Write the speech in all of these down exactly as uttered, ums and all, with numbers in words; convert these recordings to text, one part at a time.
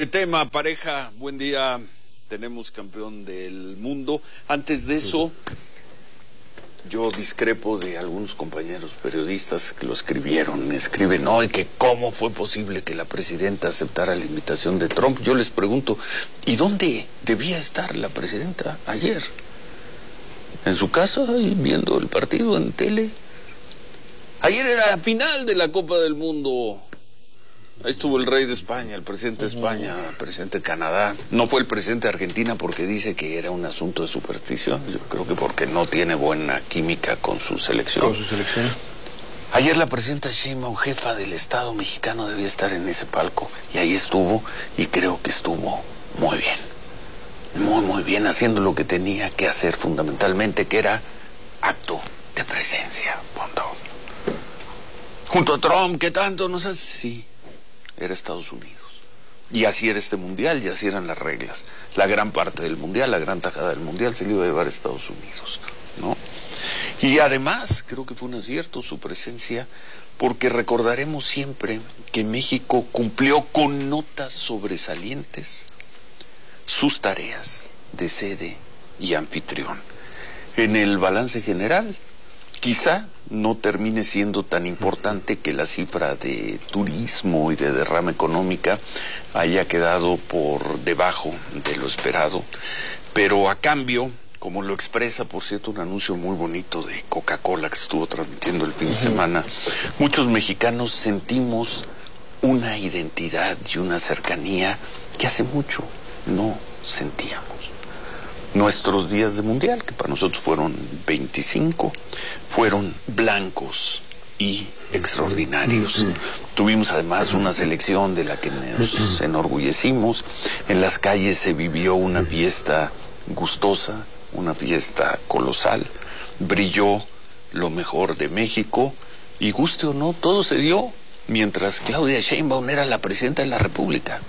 tema, pareja, buen día. Tenemos campeón del mundo. Antes de eso, yo discrepo de algunos compañeros periodistas que lo escribieron. Escriben hoy que cómo fue posible que la presidenta aceptara la invitación de Trump. Yo les pregunto, ¿y dónde debía estar la presidenta ayer? ¿En su casa y viendo el partido en tele? Ayer era la final de la Copa del Mundo. Ahí estuvo el rey de España, el presidente de España, el presidente de Canadá. No fue el presidente de Argentina porque dice que era un asunto de superstición. Yo creo que porque no tiene buena química con su selección. ¿Con su selección? Ayer la presidenta Sheinbaum, jefa del Estado mexicano, debía estar en ese palco. Y ahí estuvo, y creo que estuvo muy bien. Muy, muy bien, haciendo lo que tenía que hacer fundamentalmente, que era acto de presencia. Punto. Junto a Trump, ¿qué tanto? No sé si... era Estados Unidos. Y así era este mundial, y así eran las reglas. La gran parte del mundial, la gran tajada del mundial se le iba a llevar a Estados Unidos, ¿no? Y además, creo que fue un acierto su presencia, porque recordaremos siempre que México cumplió con notas sobresalientes sus tareas de sede y anfitrión. En el balance general, quizá no termine siendo tan importante que la cifra de turismo y de derrama económica haya quedado por debajo de lo esperado, pero a cambio, como lo expresa, por cierto, un anuncio muy bonito de Coca-Cola que se estuvo transmitiendo el fin de semana, muchos mexicanos sentimos una identidad y una cercanía que hace mucho no sentíamos. Nuestros días de mundial, que para nosotros fueron veinticinco, fueron blancos y extraordinarios. Tuvimos además una selección de la que nos enorgullecimos. En las calles se vivió una fiesta gustosa, una fiesta colosal. Brilló lo mejor de México y, guste o no, todo se dio mientras Claudia Sheinbaum era la presidenta de la República.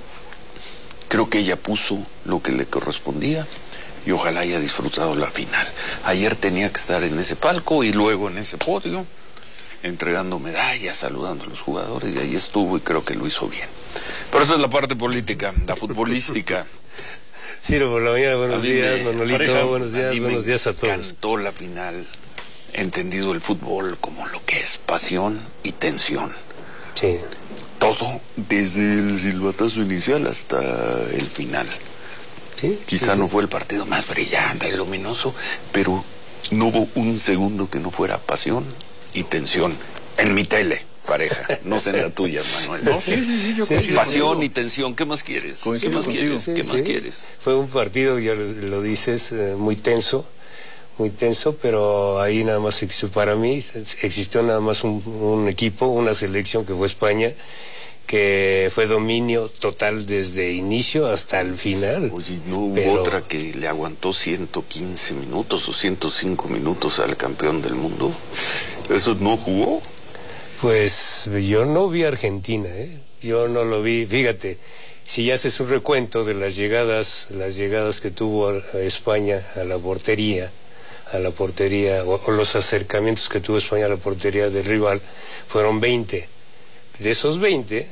Creo que ella puso lo que le correspondía y ojalá haya disfrutado la final. Ayer tenía que estar en ese palco y luego en ese podio, entregando medallas, saludando a los jugadores, y ahí estuvo y creo que lo hizo bien. Pero esa es la parte política, la futbolística. Ciro, por la mañana, buenos días, me, Manolito, pareja, buenos días, a buenos días a todos. Me encantó la final, he entendido el fútbol como lo que es pasión y tensión. Sí. Todo, desde el silbatazo inicial hasta el final. ¿Sí? Quizá sí, no sí. fue el partido más brillante y luminoso, pero no hubo un segundo que no fuera pasión y tensión. En mi tele, pareja, no sé en la tuya, Manuel, ¿no? Sí, sí, sí, yo Sí, coincido pasión contigo. y tensión, ¿qué más quieres? Coincido ¿Qué más contigo. quieres? ¿Qué Sí, más sí. quieres? Fue un partido, ya lo, lo dices, eh, muy tenso, muy tenso, pero ahí nada más existió, para mí, existió nada más un, un equipo, una selección que fue España, que fue dominio total desde inicio hasta el final. Oye, ¿no hubo pero... otra que le aguantó ciento quince minutos o ciento cinco minutos al campeón del mundo? ¿Eso no jugó? Pues yo no vi a Argentina, ¿eh? Yo no lo vi, fíjate, si haces un recuento de las llegadas, las llegadas que tuvo a España a la portería, a la portería, o, o los acercamientos que tuvo España a la portería del rival, fueron veinte. De esos veinte,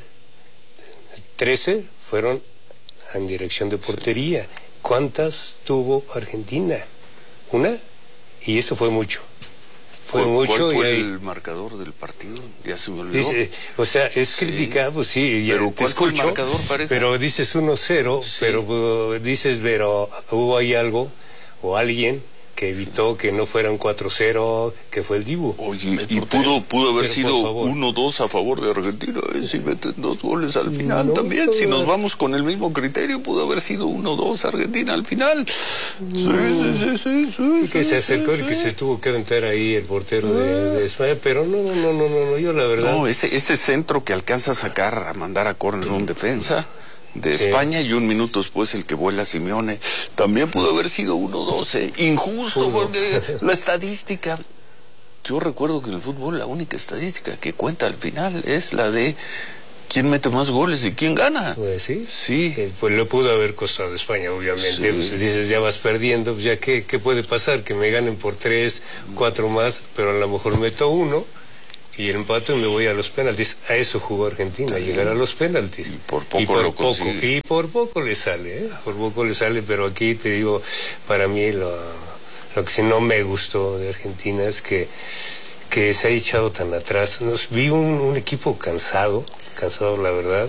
trece fueron en dirección de portería. ¿Cuántas tuvo Argentina? ¿Una? Y eso fue mucho. Fue ¿Cuál, mucho. ¿Cuál fue y ahí, el marcador del partido? Ya se me olvidó. dice, o sea, es Sí. crítica, pues sí, ya Pero te ¿cuál fue el escucho, marcador, pareja? pero dices uno cero, Sí. pero uh, dices, pero hubo ahí algo, o alguien que evitó que no fuera un cuatro cero, que fue el Dibu. Oye, y pudo, pudo haber Pero, sido por favor. uno dos a favor de Argentina, ¿eh? Si meten dos goles al final No, también. Si nos no. vamos con el mismo criterio, pudo haber sido uno dos Argentina al final. Sí, sí, sí, sí, sí. Y que sí, se acercó sí, y que sí. se tuvo que aventar ahí el portero de, de España, pero no, no, no, no, no, no, yo la verdad... No, ese, ese centro que alcanza a sacar, a mandar a córner un defensa de Sí. España, y un minuto después el que vuela Simeone, también pudo haber sido uno dos, ¿eh? Injusto, Pudo. porque la estadística, yo recuerdo que en el fútbol la única estadística que cuenta al final es la de quién mete más goles y quién gana. Pues sí, Sí. Eh, pues lo pudo haber costado España, obviamente. Sí. Pues dices, ya vas perdiendo, pues ya qué, qué puede pasar, que me ganen por tres, cuatro más, pero a lo mejor meto uno y el empato y me voy a los penaltis. A eso jugó Argentina, a llegar a los penaltis. Y por poco y por lo poco, consigue. y por poco le sale, ¿eh? Por poco le sale, pero aquí te digo, para mí lo, lo que sí no me gustó de Argentina es que, que se ha echado tan atrás. Nos vi un, un equipo cansado, cansado la verdad,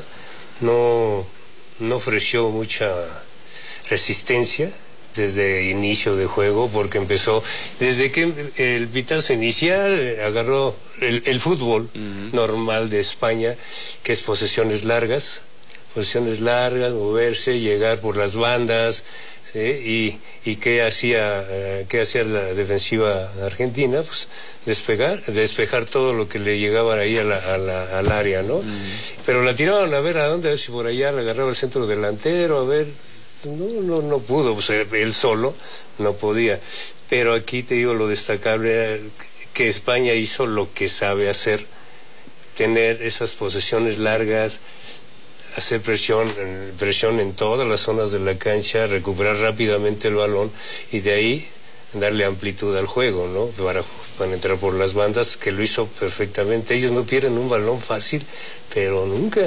no, no ofreció mucha resistencia desde inicio de juego, porque empezó, desde que el pitazo inicial agarró el, el fútbol uh-huh. normal de España, que es posesiones largas, posesiones largas, moverse, llegar por las bandas, ¿sí? y, y qué hacía, eh, qué hacía la defensiva argentina, pues despegar, despejar todo lo que le llegaba ahí a la, a la, al área, ¿no? Uh-huh. Pero la tiraban a ver a dónde, a ver si por allá le agarraba el centro delantero, a ver. No, no, no pudo, pues él solo no podía. Pero aquí te digo lo destacable, que España hizo lo que sabe hacer, tener esas posesiones largas, hacer presión, presión en todas las zonas de la cancha, recuperar rápidamente el balón y de ahí darle amplitud al juego, ¿no? Para, para entrar por las bandas, que lo hizo perfectamente. Ellos no pierden un balón fácil, pero nunca,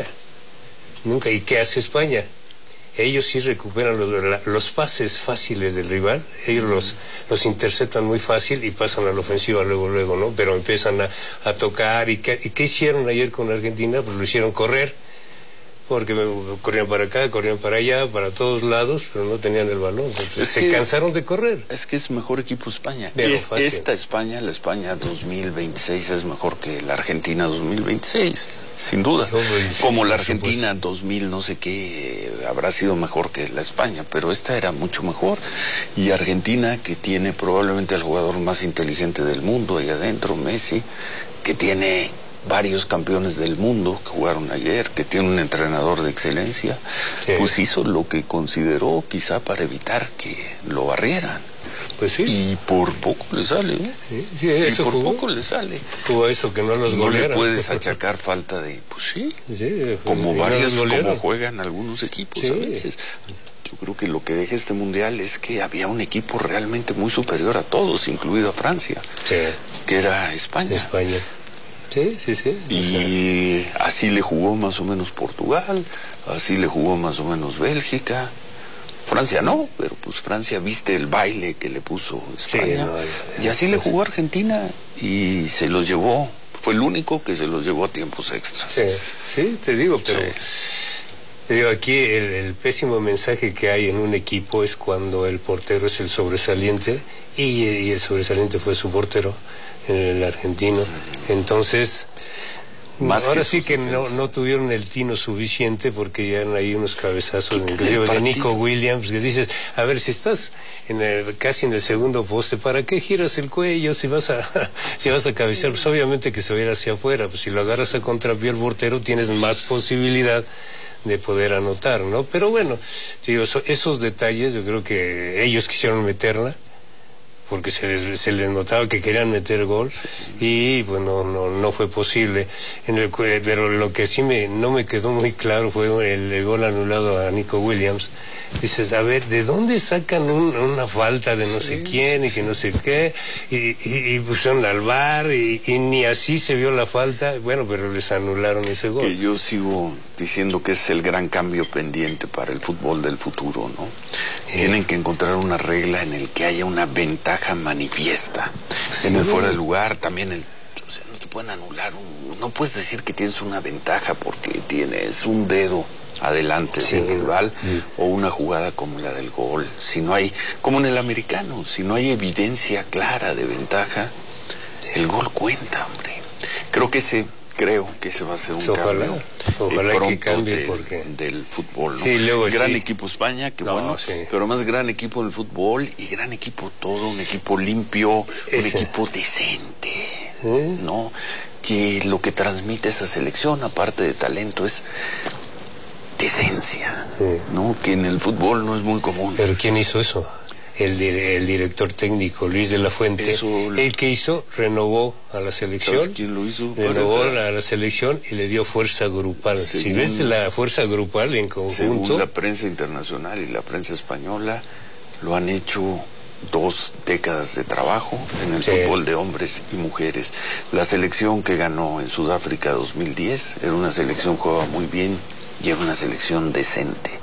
nunca. ¿Y qué hace España? Ellos sí recuperan los, los pases fáciles del rival, ellos los, los interceptan muy fácil y pasan a la ofensiva luego, luego, ¿no? Pero empiezan a, a tocar. ¿Y qué, y qué hicieron ayer con Argentina? Pues lo hicieron correr, porque me, corrían para acá, corrían para allá, para todos lados, pero no tenían el balón. Entonces, se que, cansaron de correr. Es que es mejor equipo España. Es, esta España, la España dos mil veintiséis, es mejor que la Argentina dos mil veintiséis, sin duda. Como la Argentina dos mil no sé qué habrá sido mejor que la España, pero esta era mucho mejor. Y Argentina, que tiene probablemente al jugador más inteligente del mundo ahí adentro, Messi, que tiene varios campeones del mundo que jugaron ayer, que tiene un entrenador de excelencia, sí. Pues hizo lo que consideró quizá para evitar que lo barrieran. Pues sí. Y por poco le sale, ¿eh? Sí, sí, eso y por jugó, poco le sale. Jugó eso, que no los golearan. No le puedes achacar falta de, pues sí, sí como varios, no como juegan algunos equipos sí. a veces. Yo creo que lo que deja este mundial es que había un equipo realmente muy superior a todos, incluido a Francia, sí. que era España. España. Sí, sí, sí. Y o sea, así le jugó más o menos Portugal, así le jugó más o menos Bélgica. Francia no, pero pues Francia viste el baile que le puso España. Sí, no, y así le jugó Argentina y se los llevó. Fue el único que se los llevó a tiempos extras. Sí, sí, te digo, pero sí. Te digo, aquí el, el pésimo mensaje que hay en un equipo es cuando el portero es el sobresaliente y, y el sobresaliente fue su portero, el argentino. Entonces, más ahora que sí que no, no tuvieron el tino suficiente, porque ya hay unos cabezazos, inclusive de Nico Williams, que dices, a ver, si estás en el, casi en el segundo poste, ¿para qué giras el cuello si vas a si vas a cabecear? Pues obviamente que se va a ir hacia afuera, pues si lo agarras a contrapié el portero tienes más posibilidad de poder anotar, ¿no? Pero bueno, digo, esos detalles yo creo que ellos quisieron meterla, porque se les, se les notaba que querían meter gol y bueno, no, no fue posible. En el, pero lo que sí me, no me quedó muy claro fue el, el gol anulado a Nico Williams. Dices, a ver, ¿de dónde sacan un, una falta de no sí, sé quién y que no sé qué? Y, y, y pusieron al V A R y, y ni así se vio la falta. Bueno, pero les anularon ese gol. Que yo sigo diciendo que es el gran cambio pendiente para el fútbol del futuro, ¿no? Sí. Tienen que encontrar una regla en el que haya una ventaja manifiesta. Sí. En el fuera de lugar también el... O sea, no te pueden anular un... No puedes decir que tienes una ventaja porque tienes un dedo adelante sí, del rival sí. o una jugada como la del gol. Si no hay, como en el americano, si no hay evidencia clara de ventaja, sí. el gol cuenta, hombre. Creo que ese, creo que ese va a ser un ojalá, cambio ojalá eh, pronto que cambie de, porque... del fútbol, ¿no? Sí, luego gran sí. equipo España, que no, bueno, sí. pero más gran equipo en el fútbol y gran equipo todo, un equipo limpio, ese. un equipo decente, ¿sí? ¿no? Que lo que transmite esa selección, aparte de talento, es decencia, sí. ¿no? Que en el fútbol no es muy común. ¿Pero quién hizo eso? El, el director técnico Luis de la Fuente. Eso lo... El que hizo, renovó a la selección. ¿Sabes quién lo hizo? Renovó a la selección y le dio fuerza grupal. Según, si ves la fuerza grupal en conjunto. Según la prensa internacional y la prensa española, lo han hecho dos décadas de trabajo en el Sí. fútbol de hombres y mujeres. La selección que ganó en Sudáfrica dos mil diez era una selección que jugaba muy bien y era una selección decente.